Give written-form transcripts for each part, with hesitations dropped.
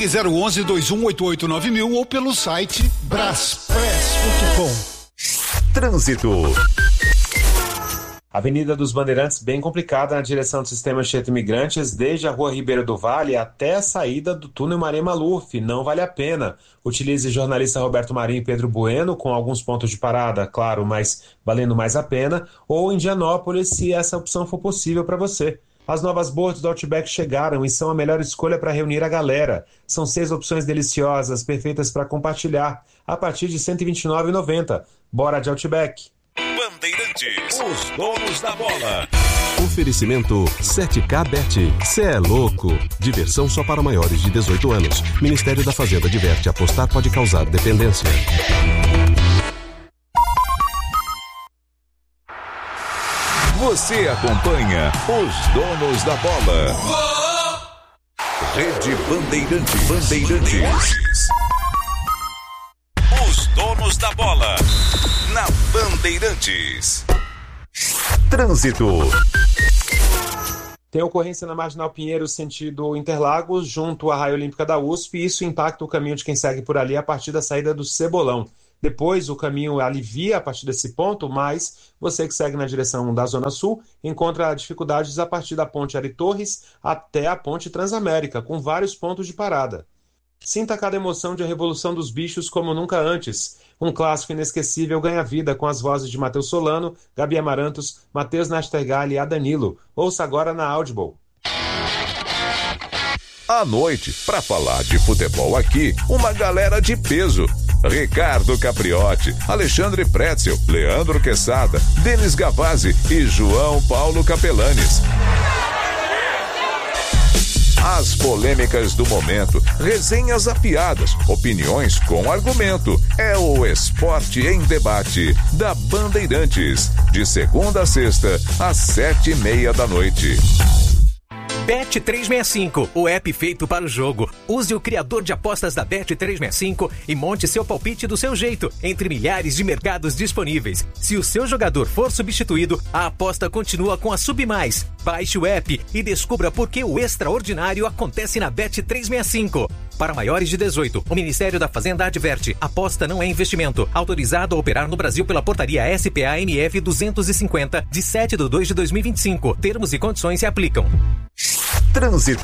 Ligue 011-2188-9000 ou pelo site braspress.com. Trânsito. Avenida dos Bandeirantes bem complicada na direção do sistema Anchieta Imigrantes, desde a Rua Ribeira do Vale até a saída do túnel Maré Maluf. Não vale a pena. Utilize jornalista Roberto Marinho e Pedro Bueno, com alguns pontos de parada, claro, mas valendo mais a pena, ou Indianópolis, se essa opção for possível para você. As novas boards do Outback chegaram e são a melhor escolha para reunir a galera. São 6 opções deliciosas, perfeitas para compartilhar, a partir de R$ 129,90. Bora de Outback. Bandeirantes, os donos da bola. Oferecimento 7K Bet. Cê é louco. Diversão só para maiores de 18 anos. Ministério da Fazenda adverte: apostar pode causar dependência. Você acompanha os donos da bola. Rede Bandeirantes. Os donos da bola. Na Bandeirantes. Trânsito. Tem ocorrência na Marginal Pinheiro, sentido Interlagos, junto à Raia Olímpica da USP, e isso impacta o caminho de quem segue por ali a partir da saída do Cebolão. Depois o caminho alivia a partir desse ponto, mas você que segue na direção da Zona Sul encontra dificuldades a partir da Ponte Ari Torres até a Ponte Transamérica, com vários pontos de parada. Sinta cada emoção de A Revolução dos Bichos como nunca antes. Um clássico inesquecível ganha vida com as vozes de Matheus Solano, Gabi Amarantos, Matheus Nastergalli e Adanilo. Ouça agora na Audible. À noite, para falar de futebol aqui, uma galera de peso. Ricardo Capriotti, Alexandre Pretzel, Leandro Quesada, Denis Gavazzi e João Paulo Capelanes. As polêmicas do momento, resenhas afiadas, opiniões com argumento. É o Esporte em Debate, da Bandeirantes. De segunda a sexta, às 7:30 da noite. Bet365, o app feito para o jogo. Use o criador de apostas da Bet365 e monte seu palpite do seu jeito, entre milhares de mercados disponíveis. Se o seu jogador for substituído, a aposta continua com a Submais. Baixe o app e descubra por que o extraordinário acontece na Bet365. Para maiores de 18, o Ministério da Fazenda adverte: aposta não é investimento. Autorizado a operar no Brasil pela portaria SPA-MF 250, de 7/2/2025. Termos e condições se aplicam. Trânsito.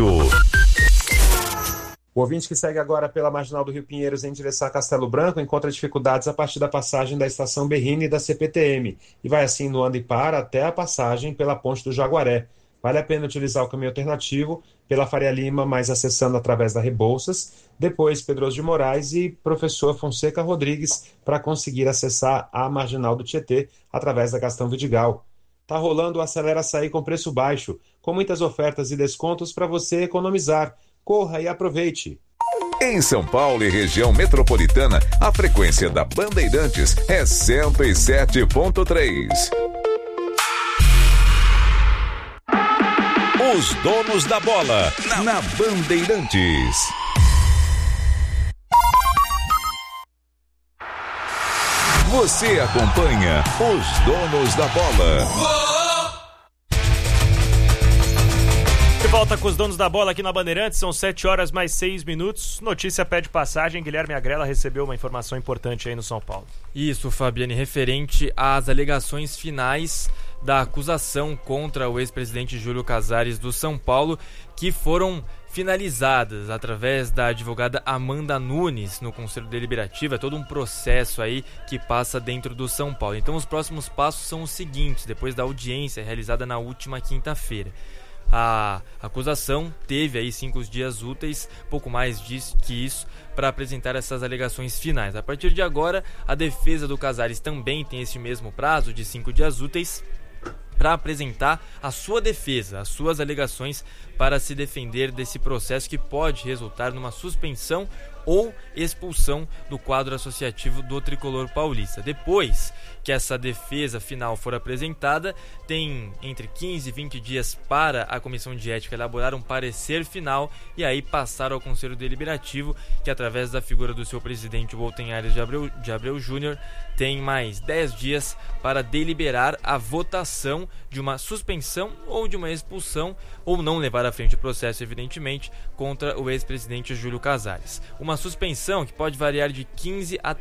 O ouvinte que segue agora pela Marginal do Rio Pinheiros em direção a Castelo Branco encontra dificuldades a partir da passagem da Estação Berrini e da CPTM e vai assim no anda e para até a passagem pela Ponte do Jaguaré. Vale a pena utilizar o caminho alternativo pela Faria Lima, mas acessando através da Rebouças, depois Pedroso de Moraes e Professor Fonseca Rodrigues para conseguir acessar a Marginal do Tietê através da Gastão Vidigal. Tá rolando o Acelera Açaí com preço baixo, com muitas ofertas e descontos para você economizar. Corra e aproveite! Em São Paulo e região metropolitana, a frequência da Bandeirantes é 107.3. Os donos da bola, na Bandeirantes. Você acompanha os donos da bola. De volta com os donos da bola aqui na Bandeirantes, são 7h mais 6 minutos. Notícia pede passagem, Guilherme Agrela recebeu uma informação importante aí no São Paulo. Isso, Fabiane, referente às alegações finais da acusação contra o ex-presidente Júlio Casares do São Paulo, que foram finalizadas através da advogada Amanda Nunes no Conselho Deliberativo. É todo um processo aí que passa dentro do São Paulo. Então os próximos passos são os seguintes, depois da audiência realizada na última quinta-feira. A acusação teve aí 5 dias úteis, pouco mais que isso, para apresentar essas alegações finais. A partir de agora, a defesa do Casares também tem esse mesmo prazo de 5 dias úteis para apresentar a sua defesa, as suas alegações para se defender desse processo que pode resultar numa suspensão ou expulsão do quadro associativo do Tricolor Paulista. Depois que essa defesa final for apresentada, tem entre 15 e 20 dias para a Comissão de Ética elaborar um parecer final e aí passar ao Conselho Deliberativo, que através da figura do seu presidente, Walter Aires de Abreu Júnior, tem mais 10 dias para deliberar a votação de uma suspensão ou de uma expulsão, ou não levar para frente o processo, evidentemente, contra o ex-presidente Júlio Casares. Uma suspensão que pode variar de 15 a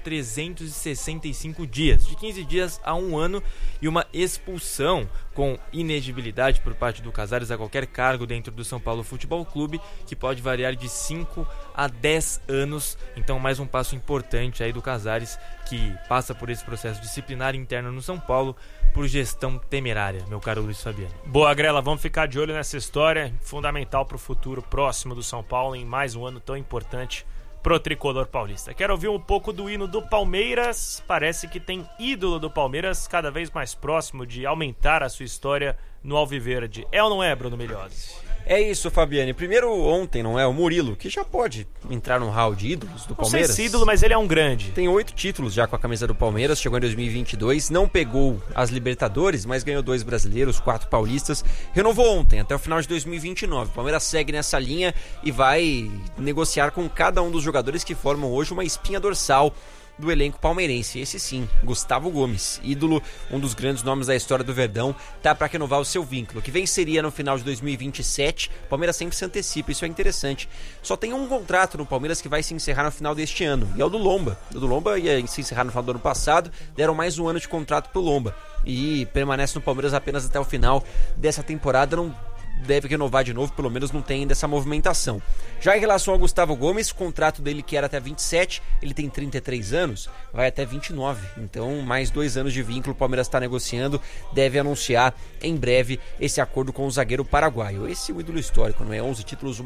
365 dias, de 15 dias a 1 ano, e uma expulsão com inexigibilidade por parte do Casares a qualquer cargo dentro do São Paulo Futebol Clube, que pode variar de 5 a 10 anos. Então, mais um passo importante aí do Casares, que passa por esse processo disciplinar interno no São Paulo por gestão temerária, meu caro Luiz Fabiano. Boa, Grela, vamos ficar de olho nessa história, fundamental para o futuro próximo do São Paulo, em mais um ano tão importante pro tricolor paulista. Quero ouvir um pouco do hino do Palmeiras. Parece que tem ídolo do Palmeiras cada vez mais próximo de aumentar a sua história no Alviverde. É ou não é, Bruno Melhose? É isso, Fabiane. Primeiro, ontem, não é? O Murilo, que já pode entrar no hall de ídolos do Palmeiras. Não sei se ídolo, mas ele é um grande. Tem 8 títulos já com a camisa do Palmeiras, chegou em 2022, não pegou as Libertadores, mas ganhou 2 brasileiros, 4 paulistas. Renovou ontem, até o final de 2029. O Palmeiras segue nessa linha e vai negociar com cada um dos jogadores que formam hoje uma espinha dorsal do elenco palmeirense. Esse sim, Gustavo Gomes, ídolo, um dos grandes nomes da história do Verdão, tá para renovar o seu vínculo, que venceria no final de 2027. O Palmeiras sempre se antecipa, isso é interessante. Só tem um contrato no Palmeiras que vai se encerrar no final deste ano, e é o do Lomba. O do Lomba ia se encerrar no final do ano passado, deram mais um ano de contrato pro Lomba, e permanece no Palmeiras apenas até o final dessa temporada. Não deve renovar de novo, pelo menos não tem ainda essa movimentação. Já em relação ao Gustavo Gomes, o contrato dele, que era até 27, ele tem 33 anos, vai até 29, então mais 2 anos de vínculo. O Palmeiras está negociando, deve anunciar em breve esse acordo com o zagueiro paraguaio. Esse é o ídolo histórico, não é? 11 títulos, um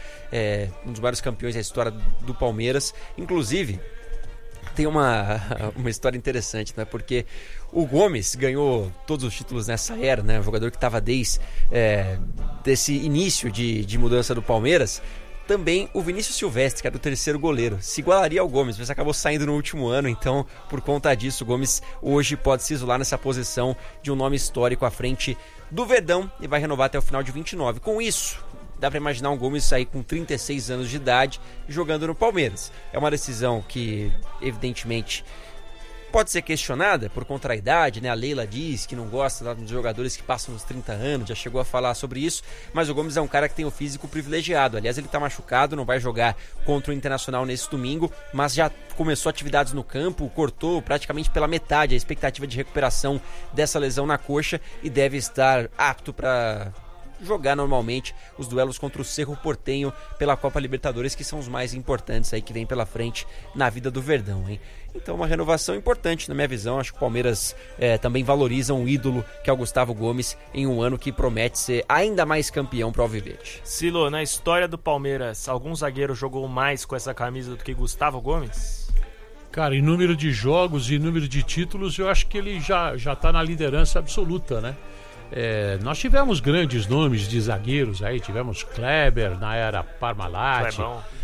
dos maiores campeões da história do Palmeiras. Inclusive, tem uma história interessante, né? Porque o Gomes ganhou todos os títulos nessa era, né? O jogador que estava desde desse início de mudança do Palmeiras. Também o Vinícius Silvestre, que era o terceiro goleiro, se igualaria ao Gomes, mas acabou saindo no último ano. Então, por conta disso, o Gomes hoje pode se isolar nessa posição de um nome histórico à frente do Verdão e vai renovar até o final de 29. Com isso, dá para imaginar um Gomes sair com 36 anos de idade jogando no Palmeiras. É uma decisão que, evidentemente, pode ser questionada por conta da idade, né? A Leila diz que não gosta dos jogadores que passam os 30 anos, já chegou a falar sobre isso, mas o Gomes é um cara que tem o físico privilegiado. Aliás, ele está machucado, não vai jogar contra o Internacional nesse domingo, mas já começou atividades no campo, cortou praticamente pela metade a expectativa de recuperação dessa lesão na coxa e deve estar apto para jogar normalmente os duelos contra o Cerro Porteño pela Copa Libertadores, que são os mais importantes aí que vem pela frente na vida do Verdão, hein? Então, uma renovação importante na minha visão. Acho que o Palmeiras também valoriza um ídolo que é o Gustavo Gomes em um ano que promete ser ainda mais campeão para o Alviverde. Silo, na história do Palmeiras, algum zagueiro jogou mais com essa camisa do que Gustavo Gomes? Cara, em número de jogos e número de títulos, eu acho que ele já está na liderança absoluta, né? Nós tivemos grandes nomes de zagueiros aí, tivemos Kleber na era Parmalat,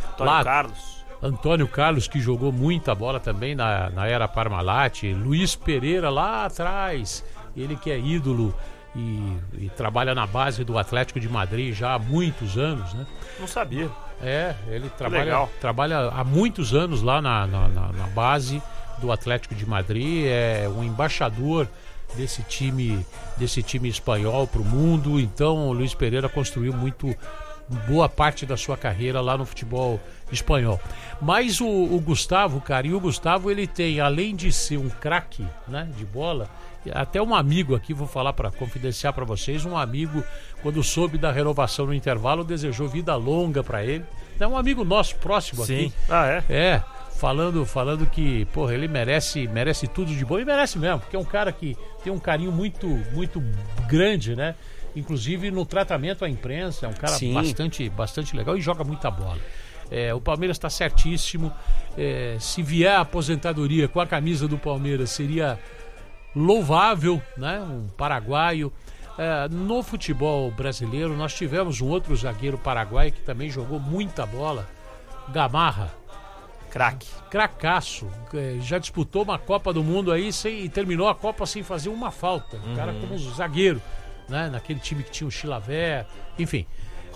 Antônio Carlos, que jogou muita bola também na era Parmalat, Luiz Pereira lá atrás, ele que é ídolo e trabalha na base do Atlético de Madrid já há muitos anos, né? Não sabia. Ele trabalha há muitos anos lá na base do Atlético de Madrid, é um embaixador desse time espanhol para o mundo. Então o Luiz Pereira construiu boa parte da sua carreira lá no futebol espanhol. Mas o Gustavo, cara, ele tem, além de ser um craque, né, de bola, até um amigo aqui, vou falar para confidenciar para vocês, um amigo, quando soube da renovação no intervalo, desejou vida longa para ele. É um amigo nosso próximo. Sim. Aqui. Falando que, porra, ele merece tudo de bom, e merece mesmo, porque é um cara que tem um carinho muito, muito grande, né? Inclusive no tratamento à imprensa, é um cara bastante legal e joga muita bola. O Palmeiras está certíssimo. Se vier a aposentadoria com a camisa do Palmeiras, seria louvável, né? Um paraguaio. No futebol brasileiro, nós tivemos um outro zagueiro paraguaio que também jogou muita bola, Gamarra. Cracaço, já disputou uma Copa do Mundo aí e terminou a Copa sem fazer uma falta. Um cara como zagueiro, né? Naquele time que tinha o Chilaver, enfim.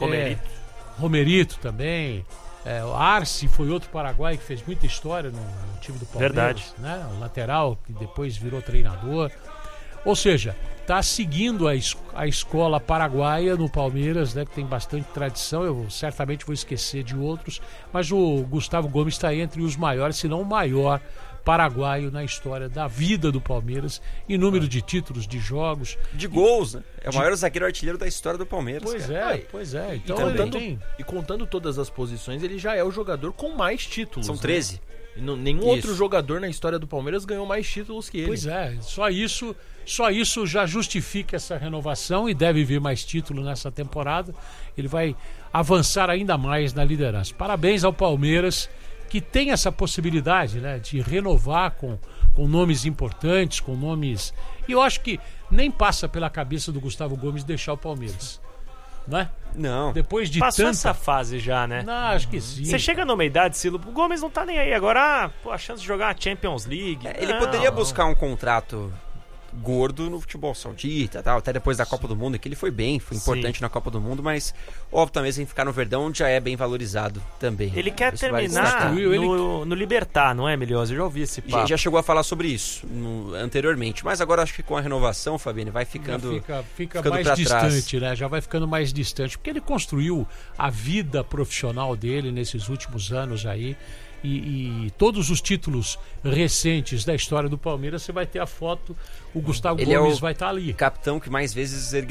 Romerito também. O Arce foi outro paraguaio que fez muita história no time do Palmeiras. Verdade. Né? O lateral que depois virou treinador. Ou seja, está seguindo a escola paraguaia no Palmeiras, né, que tem bastante tradição. Eu certamente vou esquecer de outros, mas o Gustavo Gomes está entre os maiores, se não o maior paraguaio na história da vida do Palmeiras, em número de títulos, de jogos, de gols, né? É o maior zagueiro artilheiro da história do Palmeiras. Pois é. Então, e contando todas as posições, ele já é o jogador com mais títulos. São 13. Né? Nenhum outro jogador na história do Palmeiras ganhou mais títulos que ele. Pois é, só isso já justifica essa renovação e deve vir mais título nessa temporada. Ele vai avançar ainda mais na liderança. Parabéns ao Palmeiras, que tem essa possibilidade, né, de renovar com nomes importantes, com nomes... E eu acho que nem passa pela cabeça do Gustavo Gomes deixar o Palmeiras. Né? Não. Depois de Passou essa fase já, né? Não, acho que sim. Você chega numa idade, Silo, o Gomes não tá nem aí. Agora, a chance de jogar a Champions League... Ele poderia buscar um contrato gordo no futebol saudita, tal, até depois da Copa do Mundo, que ele foi bem, foi importante na Copa do Mundo, mas óbvio também sem ficar no Verdão, onde já é bem valorizado também. Ele quer terminar no Libertar, não é, Melioso? Eu já ouvi esse papo. Já chegou a falar sobre isso anteriormente, mas agora acho que com a renovação, Fabiane, vai ficando fica mais distante, né? Já vai ficando mais distante, porque ele construiu a vida profissional dele nesses últimos anos aí. E todos os títulos recentes da história do Palmeiras, você vai ter a foto, o Gustavo Gomes vai estar ali. Capitão que mais vezes ergueu